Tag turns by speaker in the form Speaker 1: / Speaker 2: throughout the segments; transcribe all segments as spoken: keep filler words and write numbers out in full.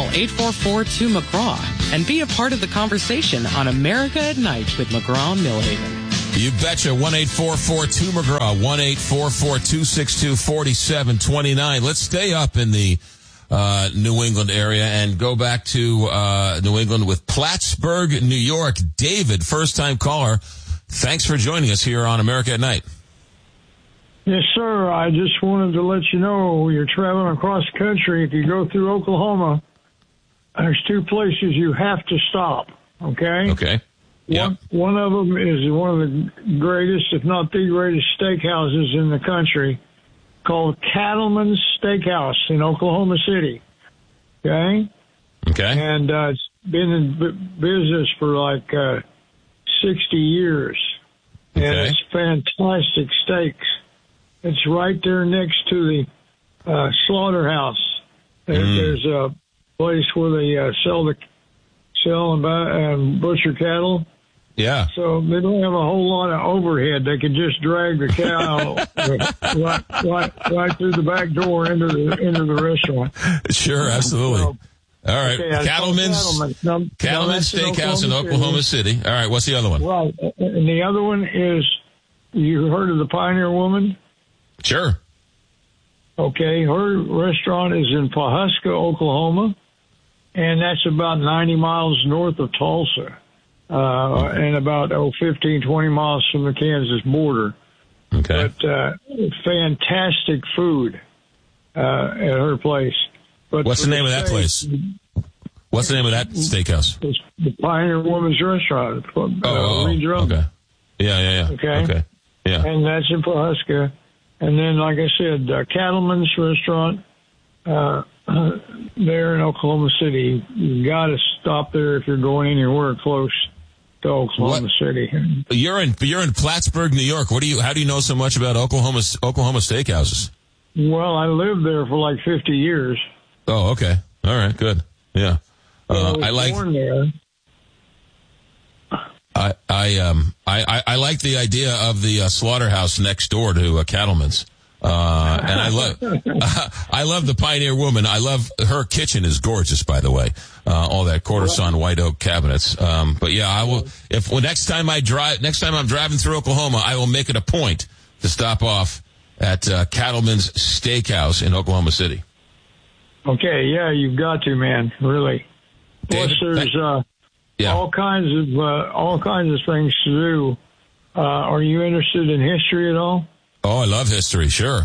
Speaker 1: call eight four four, two, M C G R A W and be a part of the conversation on America at Night with McGraw Millhaven.
Speaker 2: You betcha. one eight four four, two, M C G R A W. one eight four four, two six two, four seven two nine. Let's stay up in the uh New England area and go back to uh New England with Plattsburgh, New York. David, first-time caller. Thanks for joining us here on America at Night.
Speaker 3: Yes, sir. I just wanted to let you know you're traveling across the country. If you go through Oklahoma, there's two places you have to stop, okay?
Speaker 2: Okay. Yep.
Speaker 3: One, one of them is one of the greatest, if not the greatest, steakhouses in the country called Cattleman's Steakhouse in Oklahoma City, okay?
Speaker 2: Okay.
Speaker 3: And uh, it's been in b- business for like uh, sixty years, and
Speaker 2: Okay.
Speaker 3: it's fantastic steaks. It's right there next to the uh, slaughterhouse. There,
Speaker 2: Mm.
Speaker 3: There's a place where they uh, sell the sell and buy and butcher cattle.
Speaker 2: Yeah.
Speaker 3: So they don't have a whole lot of overhead. They can just drag the cow right, right, right through the back door into the into the restaurant.
Speaker 2: Sure, absolutely.
Speaker 3: So,
Speaker 2: All right.
Speaker 3: okay, I call
Speaker 2: Cattleman's,
Speaker 3: Cattleman's. Now- now
Speaker 2: Cattleman's
Speaker 3: that's in
Speaker 2: Steakhouse in
Speaker 3: Oklahoma
Speaker 2: Oklahoma City. All right. What's the other one?
Speaker 3: Right. And the other one is, you heard of the Pioneer Woman?
Speaker 2: Sure.
Speaker 3: Okay. Her restaurant is in Pawhuska, Oklahoma, and that's about ninety miles north of Tulsa, uh, and about, oh, fifteen, twenty miles from the Kansas border.
Speaker 2: Okay.
Speaker 3: But uh, fantastic food uh, at her place. But
Speaker 2: What's
Speaker 3: for
Speaker 2: the name of that
Speaker 3: steak,
Speaker 2: place? What's the name of that steakhouse?
Speaker 3: It's the Pioneer Woman's Restaurant. Uh,
Speaker 2: Oh, oh,
Speaker 3: Lee
Speaker 2: oh,
Speaker 3: Drum.
Speaker 2: okay. Yeah, yeah, yeah.
Speaker 3: Okay.
Speaker 2: Okay. Yeah.
Speaker 3: And that's in Pawhuska. And then, like I said, uh, Cattleman's Restaurant uh, there in Oklahoma City. You got to stop there if you're going anywhere close to Oklahoma
Speaker 2: What?
Speaker 3: City.
Speaker 2: You're in you're in Plattsburgh, New York. What do you? How do you know so much about Oklahoma Oklahoma steakhouses?
Speaker 3: Well, I lived there for like fifty years.
Speaker 2: Oh, okay. All right. Good. Yeah. Uh,
Speaker 3: I was
Speaker 2: I like.
Speaker 3: born there.
Speaker 2: I I um I, I, I like the idea of the uh, slaughterhouse next door to uh, Cattleman's. Uh, and I love, I love the Pioneer Woman. I love her kitchen is gorgeous, by the way. Uh, all that quarter sawn white oak cabinets. Um, but yeah, I will, if, well, next time I drive, next time I'm driving through Oklahoma, I will make it a point to stop off at, uh, Cattleman's Steakhouse in Oklahoma City.
Speaker 3: Okay, yeah, you've got to, man, really. Plus,
Speaker 2: David,
Speaker 3: there's,
Speaker 2: thank-
Speaker 3: uh,
Speaker 2: Yeah.
Speaker 3: all kinds of, uh, all kinds of things to do. Uh, are you interested in history at all?
Speaker 2: Oh, I love history. Sure.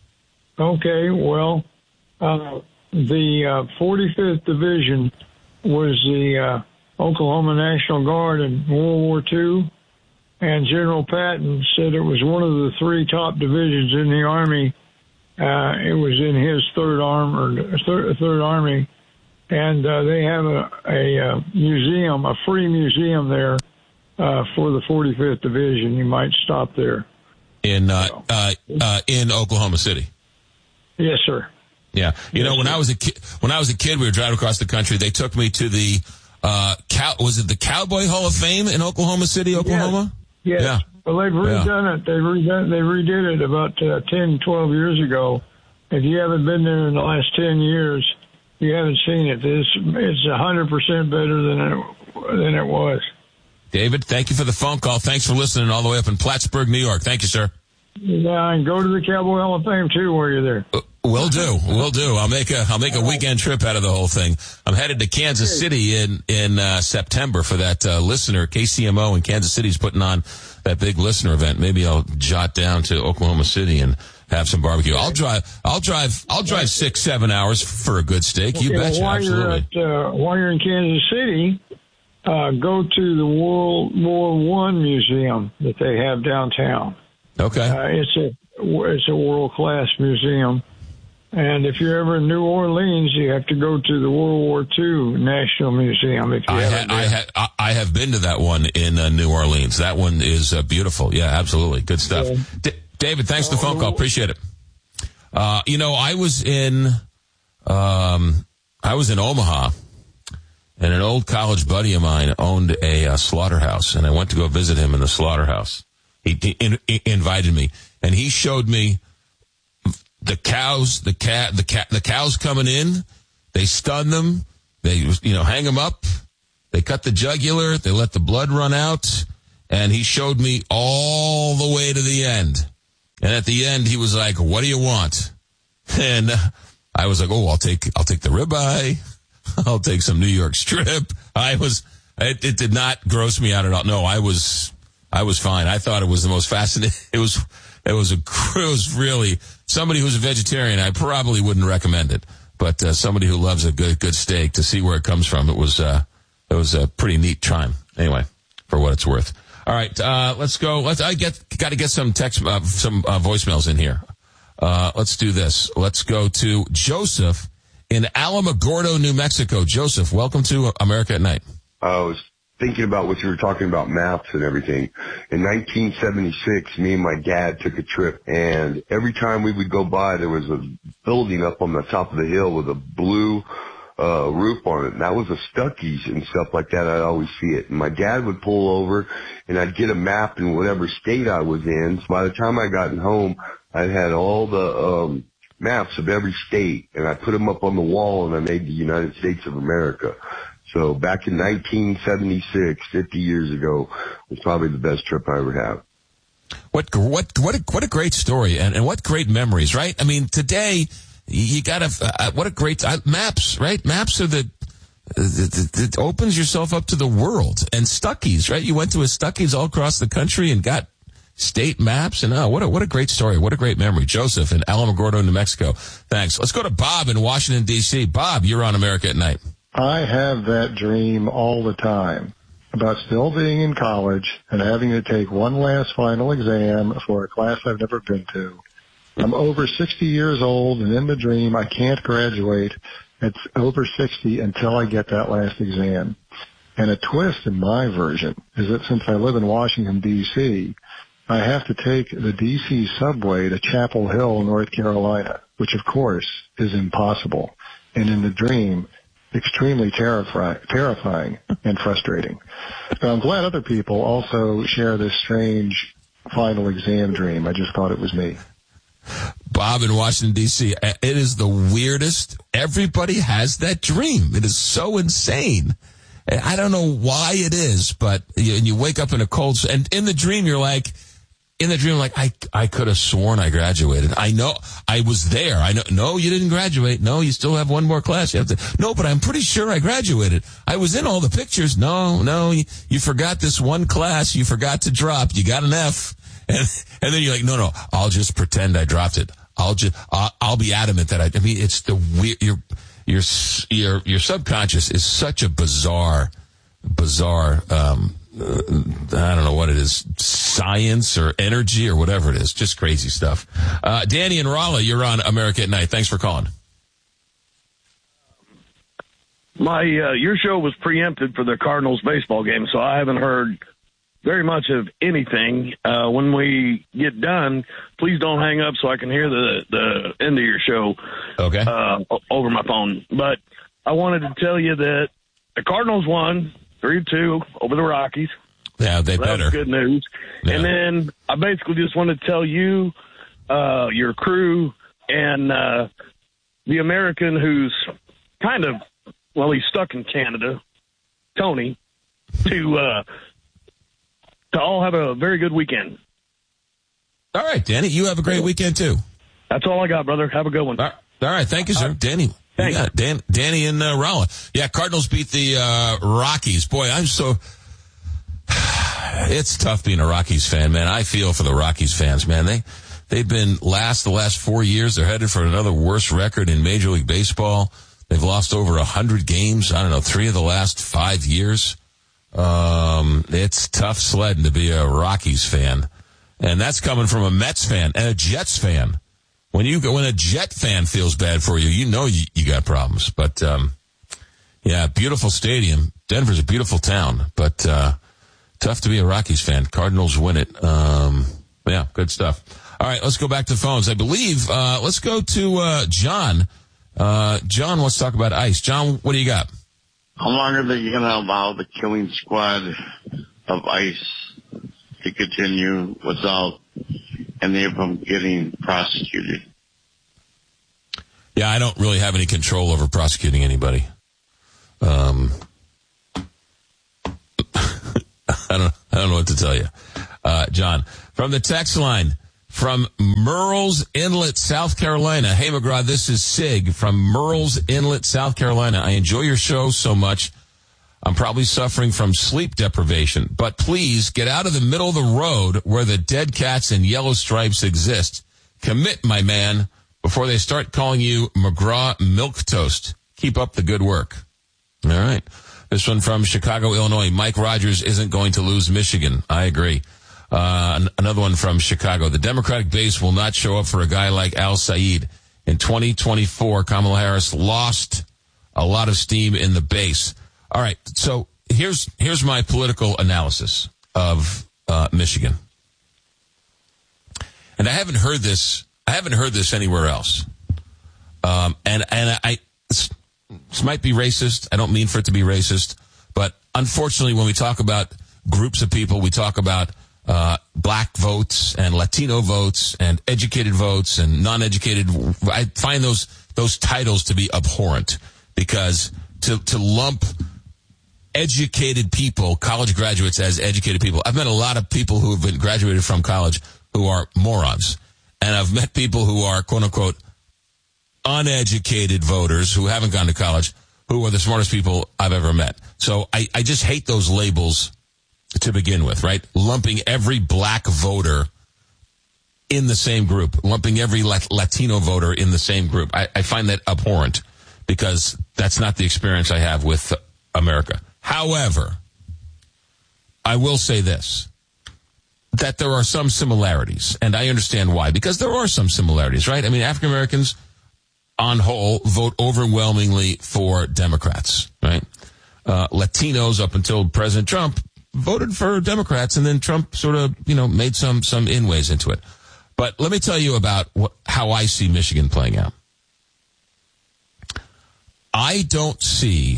Speaker 3: Okay, well, uh, the uh, forty-fifth Division was the uh, Oklahoma National Guard in World War Two, and General Patton said it was one of the three top divisions in the Army. Uh, it was in his third arm or third, third Army, and uh, they have a, a, a museum, a free museum there uh, for the forty-fifth Division. You might stop there.
Speaker 2: In, uh, uh, uh, in Oklahoma City.
Speaker 3: Yes, sir.
Speaker 2: Yeah. You
Speaker 3: Yes,
Speaker 2: know, when
Speaker 3: sir.
Speaker 2: I was a kid, when I was a kid, we were driving across the country. They took me to the, uh, cow, was it the Cowboy Hall of Fame in Oklahoma City, Oklahoma?
Speaker 3: Yes.
Speaker 2: Yeah.
Speaker 3: Well, they've redone it. They redone, they redid it about uh, ten, twelve years ago. If you haven't been there in the last ten years, you haven't seen it. It's it's a hundred percent better than it than it was.
Speaker 2: David, thank you for the phone call. Thanks for listening all the way up in Plattsburgh, New York. Thank you, sir.
Speaker 3: Yeah, and go to the Cowboy Hall of Fame too while you're there.
Speaker 2: Uh, Will do. Will do. I'll make a I'll make a weekend trip out of the whole thing. I'm headed to Kansas City in in uh, September for that uh, listener. K C M O in Kansas City is putting on that big listener event. Maybe I'll jot down to Oklahoma City and have some barbecue. I'll drive. I'll drive. I'll drive six seven hours for a good steak. You
Speaker 3: Okay,
Speaker 2: betcha.
Speaker 3: while
Speaker 2: Absolutely.
Speaker 3: you're at uh, while you're in Kansas City, uh, go to the World War One museum that they have downtown.
Speaker 2: Okay.
Speaker 3: Uh, it's a it's a world class museum, and if you're ever in New Orleans, you have to go to the World War Two National Museum. If you
Speaker 2: I,
Speaker 3: haven't
Speaker 2: ha- I,
Speaker 3: been.
Speaker 2: ha- I have been to that one in uh, New Orleans. That one is uh, beautiful. Yeah, absolutely. Good stuff.
Speaker 3: Yeah.
Speaker 2: D- David, thanks for the phone call. Appreciate it. Uh, you know, I was in, um, I was in Omaha, and an old college buddy of mine owned a uh, slaughterhouse, and I went to go visit him in the slaughterhouse. He, he, in, he invited me, and he showed me the cows, the cat, the cat, the cows coming in. They stun them. they, you know, hang him up. They cut the jugular. They let the blood run out. And he showed me all the way to the end. And at the end, he was like, what do you want? And I was like, oh, I'll take, I'll take the ribeye. I'll take some New York strip. I was, it, it did not gross me out at all. No, I was, I was fine. I thought it was the most fascinating. It was, it was a, it was really, somebody who's a vegetarian, I probably wouldn't recommend it. But, uh, somebody who loves a good, good steak, to see where it comes from, it was, uh, it was a pretty neat time. Anyway, for what it's worth. All right, uh, let's go. Let's, I get, gotta get some text, uh, some, uh, voicemails in here. Uh, let's do this. Let's go to Joseph in Alamogordo, New Mexico. Joseph, welcome to America at Night.
Speaker 4: I was thinking about what you were talking about, maps and everything. In nineteen seventy-six, me and my dad took a trip, and every time we would go by, there was a building up on the top of the hill with a blue uh roof on it, and that was a Stuckey's and stuff like that. I'd always see it. And my dad would pull over, and I'd get a map in whatever state I was in. So by the time I got home, I had all the um maps of every state, and I put them up on the wall, and I made the United States of America. So back in nineteen seventy-six, fifty years ago, was probably the best trip I ever had.
Speaker 2: What what what a, what a great story, and and what great memories, right? I mean, today you gotta uh, what a great uh, maps, right? Maps are the it opens yourself up to the world. And Stuckey's, right? You went to a Stuckey's all across the country and got state maps, and oh, what a, what a great story. What a great memory. Joseph in Alamogordo, New Mexico. Thanks. Let's go to Bob in Washington, D C. Bob, you're on America at Night.
Speaker 5: I have that dream all the time about still being in college and having to take one last final exam for a class I've never been to. I'm over sixty years old, and in the dream, I can't graduate at over sixty until I get that last exam. And a twist in my version is that since I live in Washington, D C, I have to take the D C subway to Chapel Hill, North Carolina, which, of course, is impossible. And in the dream, extremely terrifying, terrifying and frustrating. So I'm glad other people also share this strange final exam dream. I just thought it was me.
Speaker 2: Bob in Washington, D C, it is the weirdest. Everybody has that dream. It is so insane. I don't know why it is, but you, you wake up in a cold, and in the dream, you're like, in the dream, like, I, I could have sworn I graduated. I know I was there. I know, no, you didn't graduate. No, you still have one more class. You have to, no, but I'm pretty sure I graduated. I was in all the pictures. No, no, you, you forgot this one class. You forgot to drop. You got an F. And, and then you're like, no, no, I'll just pretend I dropped it. I'll just, I'll, I'll be adamant that I, I mean, it's the weird, your, your, your, your subconscious is such a bizarre, bizarre, um, Uh, I don't know what it is, science or energy or whatever it is. Just crazy stuff. Uh, Danny and Raleigh, you're on America at Night. Thanks for calling.
Speaker 6: My, uh, your show was preempted for the Cardinals baseball game, so I haven't heard very much of anything. Uh, when we get done, please don't hang up so I can hear the, the end of your show. Okay. Uh, over my phone. But I wanted to tell you that the Cardinals won three two over the Rockies.
Speaker 2: Yeah, they
Speaker 6: so
Speaker 2: better.
Speaker 6: That's good news. Yeah. And then I basically just want to tell you, uh, your crew, and uh, the American who's kind of, well, he's stuck in Canada, Tony, to uh, to all have a very good weekend.
Speaker 2: All right, Danny, you have a great weekend, too.
Speaker 6: That's all I got, brother. Have a good one.
Speaker 2: All right, all right. Thank you, sir. Right. Danny.
Speaker 6: Thanks.
Speaker 2: Yeah, Dan, Danny and uh, Raleigh. Yeah, Cardinals beat the uh, Rockies. Boy, I'm so... It's tough being a Rockies fan, man. I feel for the Rockies fans, man. They, they've been last the last four years. They're headed for another worst record in Major League Baseball. They've lost over one hundred games, I don't know, three of the last five years. Um, it's tough sledding to be a Rockies fan. And that's coming from a Mets fan and a Jets fan. When you when a Jet fan feels bad for you, you know you, you got problems. But, um, yeah, beautiful stadium. Denver's a beautiful town, but, uh, tough to be a Rockies fan. Cardinals win it. Um, yeah, good stuff. All right, let's go back to phones. I believe, uh, let's go to, uh, John. Uh, John wants to talk about ICE. John, what do you got?
Speaker 7: How long are they going to allow the killing squad of ICE to continue without any of them getting prosecuted?
Speaker 2: Yeah, I don't really have any control over prosecuting anybody. Um, I don't, I don't know what to tell you. Uh, John, from the text line, from Murrells Inlet, South Carolina. Hey, McGraw, this is Sig from Murrells Inlet, South Carolina. I enjoy your show so much. I'm probably suffering from sleep deprivation, but please get out of the middle of the road where the dead cats and yellow stripes exist. Commit, my man, before they start calling you McGraw Milquetoast. Keep up the good work. All right. This one from Chicago, Illinois. Mike Rogers isn't going to lose Michigan. I agree. Uh, another one from Chicago. The Democratic base will not show up for a guy like Al Said. In twenty twenty-four, Kamala Harris lost a lot of steam in the base. All right. So here's, here's my political analysis of, uh, Michigan. And I haven't heard this, I haven't heard this anywhere else. Um, and, and I, this, this might be racist. I don't mean for it to be racist, but unfortunately, when we talk about groups of people, we talk about Uh, black votes and Latino votes and educated votes and non-educated. I find those, those titles to be abhorrent because to, to lump educated people, college graduates as educated people. I've met a lot of people who have been graduated from college who are morons. And I've met people who are quote unquote uneducated voters who haven't gone to college who are the smartest people I've ever met. So I, I just hate those labels to begin with, right? Lumping every black voter in the same group, lumping every Latino voter in the same group. I, I find that abhorrent because that's not the experience I have with America. However, I will say this, that there are some similarities, and I understand why, because there are some similarities, right? I mean, African Americans on whole vote overwhelmingly for Democrats, right? Uh, Latinos up until President Trump voted for Democrats, and then Trump sort of, you know, made some, some inways into it. But let me tell you about what, how I see Michigan playing out. I don't see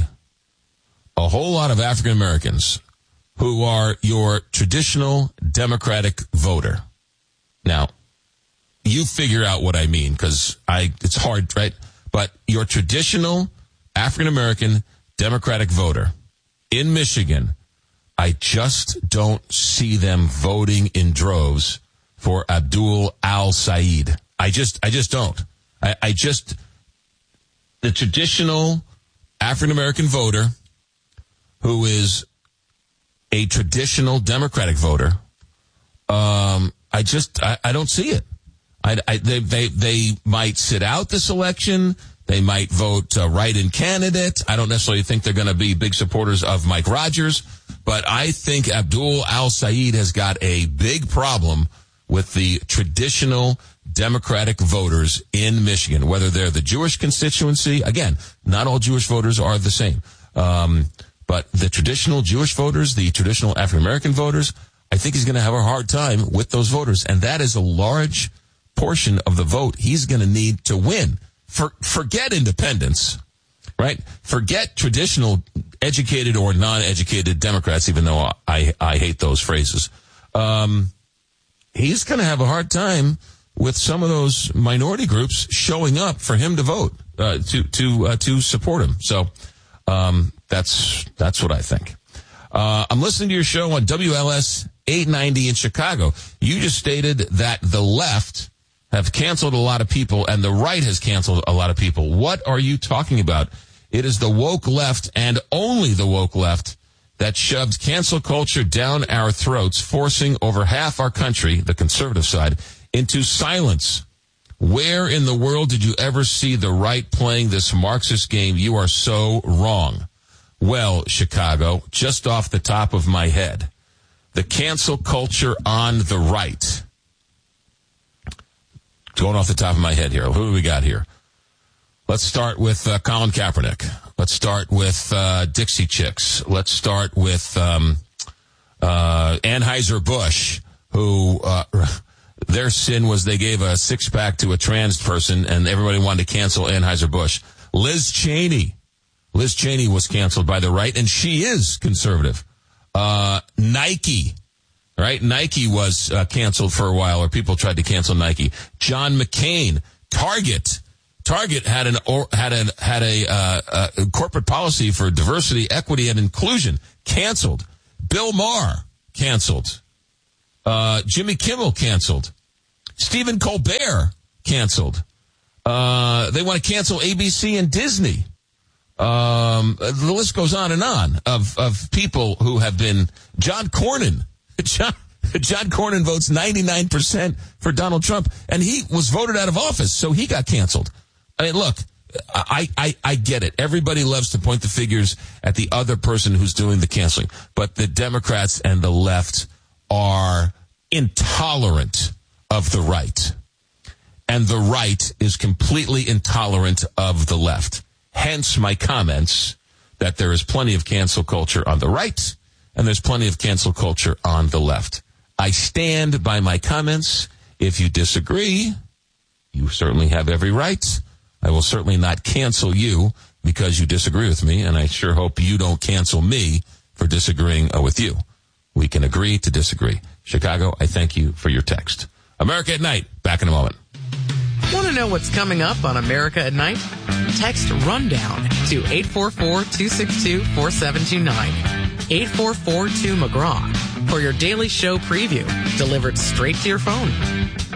Speaker 2: a whole lot of African Americans who are your traditional Democratic voter. Now, you figure out what I mean, because I, it's hard, right? But your traditional African American Democratic voter in Michigan, I just don't see them voting in droves for Abdul Al-Said. I just, I just don't. I, I just, the traditional African-American voter who is a traditional Democratic voter, um, I just, I, I don't see it. I, I, they, they, they might sit out this election. They might vote uh, write-in candidate. I don't necessarily think they're going to be big supporters of Mike Rogers. But I think Abdul Al-Said has got a big problem with the traditional Democratic voters in Michigan, whether they're the Jewish constituency. Again, not all Jewish voters are the same. Um, but the traditional Jewish voters, the traditional African-American voters, I think he's going to have a hard time with those voters. And that is a large portion of the vote he's going to need to win. For, forget independence. Right? Forget traditional educated or non-educated Democrats, even though I, I hate those phrases. Um, he's going to have a hard time with some of those minority groups showing up for him to vote, uh, to, to, uh, to support him. So, um, that's, that's what I think. Uh, I'm listening to your show on W L S eight ninety in Chicago. You just stated that the left have canceled a lot of people and the right has canceled a lot of people. What are you talking about? It is the woke left and only the woke left that shoved cancel culture down our throats, forcing over half our country, the conservative side, into silence. Where in the world did you ever see the right playing this Marxist game? You are so wrong. Well, Chicago, just off the top of my head, the cancel culture on the right. Going off the top of my head here, who do we got here? Let's start with uh, Colin Kaepernick. Let's start with uh, Dixie Chicks. Let's start with um, uh, Anheuser-Busch, who uh, their sin was they gave a six-pack to a trans person, and everybody wanted to cancel Anheuser-Busch. Liz Cheney. Liz Cheney was canceled by the right, and she is conservative. Uh, Nike. Right? Nike was uh, canceled for a while, or people tried to cancel Nike. John McCain. Target. Target had an or, had an had a, uh, a corporate policy for diversity, equity, and inclusion canceled. Bill Maher canceled. Uh, Jimmy Kimmel canceled. Stephen Colbert canceled. Uh, they want to cancel A B C and Disney. Um, the list goes on and on of of people who have been. John Cornyn. John, John Cornyn votes ninety-nine percent for Donald Trump, and he was voted out of office, so he got canceled. I mean, look, I, I, I get it. Everybody loves to point the figures at the other person who's doing the canceling. But the Democrats and the left are intolerant of the right. And the right is completely intolerant of the left. Hence my comments that there is plenty of cancel culture on the right, and there's plenty of cancel culture on the left. I stand by my comments. If you disagree, you certainly have every right. I will certainly not cancel you because you disagree with me, and I sure hope you don't cancel me for disagreeing uh, with you. We can agree to disagree. Chicago, I thank you for your text. America at Night, back in a moment.
Speaker 1: Want to know what's coming up on America at Night? Text RUNDOWN to eight four four, two six two, four seven two nine. eight four four two McGraw for your daily show preview delivered straight to your phone.